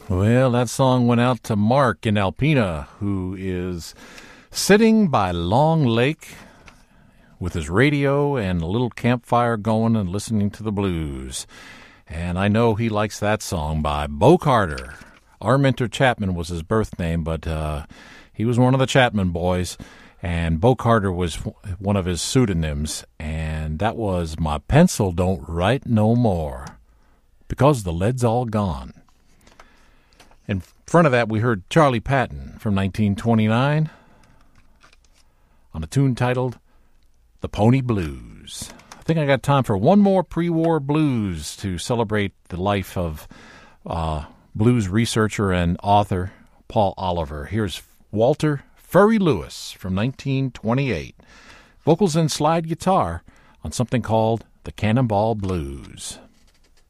Well, that song went out to Mark in Alpena, who is sitting by Long Lake with his radio and a little campfire going and listening to the blues. And I know he likes that song by Bo Carter. Arminter Chapman was his birth name, but he was one of the Chapman boys, and Bo Carter was one of his pseudonyms, and that was My Pencil Don't Write No More, because the lead's all gone. In front of that, we heard Charlie Patton from 1929 on a tune titled The Pony Blues. I think I got time for one more pre-war blues to celebrate the life of blues researcher and author Paul Oliver. Here's Walter Furry Lewis from 1928. Vocals and slide guitar on something called the Cannonball Blues.